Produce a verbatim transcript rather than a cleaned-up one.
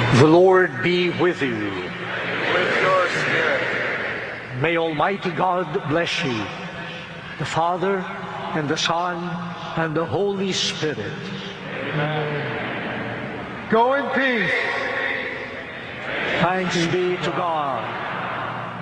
The Lord be with you. With your spirit. May Almighty God bless you, the Father, and the Son, and the Holy Spirit. Amen. Go in peace. Thanks be to God.